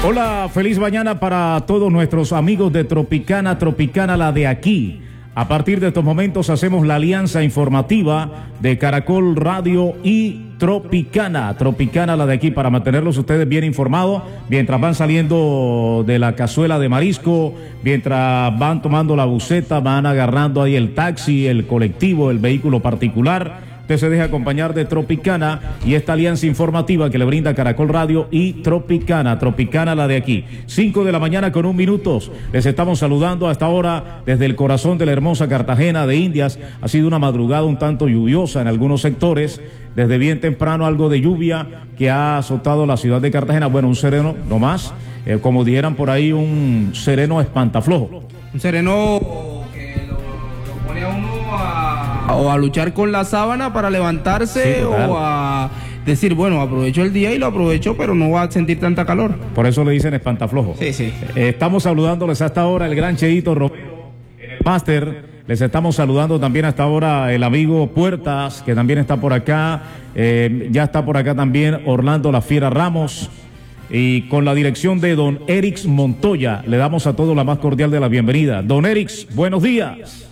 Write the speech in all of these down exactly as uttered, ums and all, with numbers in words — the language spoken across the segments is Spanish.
Hola, feliz mañana para todos nuestros amigos de Tropicana, Tropicana la de aquí. A partir de estos momentos hacemos la alianza informativa de Caracol Radio y Tropicana, Tropicana la de aquí, para mantenerlos ustedes bien informados mientras van saliendo de la cazuela de marisco, mientras van tomando la buseta, van agarrando ahí el taxi, el colectivo, el vehículo particular. Usted se deja acompañar de Tropicana y esta alianza informativa que le brinda Caracol Radio y Tropicana, Tropicana la de aquí. Cinco de la mañana con un minuto. Les estamos saludando hasta ahora desde el corazón de la hermosa Cartagena de Indias. Ha sido una madrugada un tanto lluviosa en algunos sectores. Desde bien temprano algo de lluvia que ha azotado la ciudad de Cartagena. Bueno, un sereno nomás, eh, como dijeran por ahí, un sereno espantaflojo. Un sereno que lo, lo pone a uno a, o a luchar con la sábana para levantarse, sí, o a decir, bueno, aprovecho el día y lo aprovecho, pero no va a sentir tanta calor. Por eso le dicen espantaflojo. Sí, sí. Eh, estamos saludándoles hasta ahora el gran Cheito Romero, el máster. Les estamos saludando también hasta ahora el amigo Puertas, que también está por acá. Eh, ya está por acá también Orlando La Fiera Ramos. Y con la dirección de don Erix Montoya, le damos a todos la más cordial de la bienvenida. Don Erix, buenos días.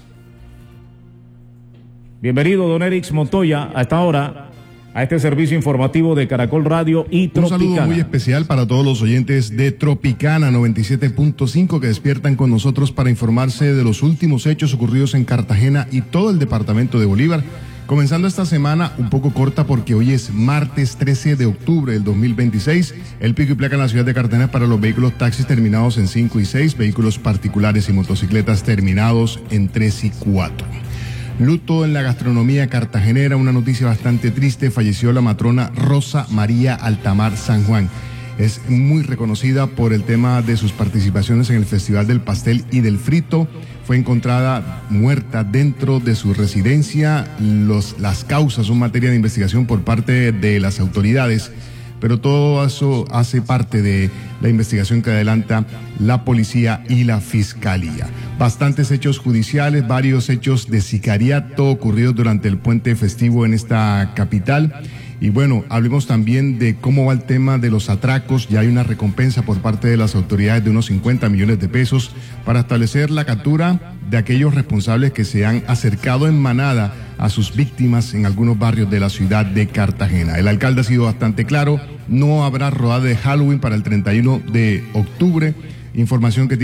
Bienvenido, don Erix Montoya, a esta hora, a este servicio informativo de Caracol Radio y Tropicana. Un saludo muy especial para todos los oyentes de Tropicana noventa y siete punto cinco que despiertan con nosotros para informarse de los últimos hechos ocurridos en Cartagena y todo el departamento de Bolívar. Comenzando esta semana un poco corta porque hoy es martes trece de octubre del dos mil veintiséis. El pico y placa en la ciudad de Cartagena para los vehículos taxis terminados en cinco y seis, vehículos particulares y motocicletas terminados en tres y cuatro. Luto en la gastronomía cartagenera, una noticia bastante triste. Falleció la matrona Rosa María Altamar San Juan. Es muy reconocida por el tema de sus participaciones en el Festival del Pastel y del Frito. Fue encontrada muerta dentro de su residencia. Los, las causas son materia de investigación por parte de las autoridades, pero todo eso hace parte de la investigación que adelanta la policía y la fiscalía. Bastantes hechos judiciales, varios hechos de sicariato ocurridos durante el puente festivo en esta capital. Y bueno, hablemos también de cómo va el tema de los atracos. Ya hay una recompensa por parte de las autoridades de unos cincuenta millones de pesos para establecer la captura de aquellos responsables que se han acercado en manada a sus víctimas en algunos barrios de la ciudad de Cartagena. El alcalde ha sido bastante claro, no habrá rodada de Halloween para el treinta y uno de octubre, información que tiene